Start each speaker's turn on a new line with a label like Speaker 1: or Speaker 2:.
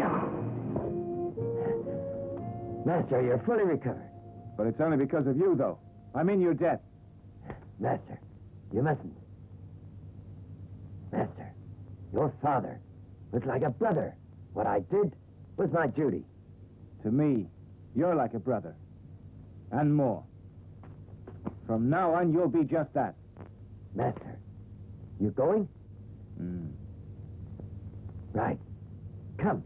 Speaker 1: Master, you're fully recovered.
Speaker 2: But it's only because of you, though. I'm in your debt.
Speaker 1: Master, you mustn't. Master, your father was like a brother. What I did was my duty.
Speaker 2: To me, you're like a brother. And more. From now on, you'll be just that.
Speaker 1: Master, you going? Right. Come.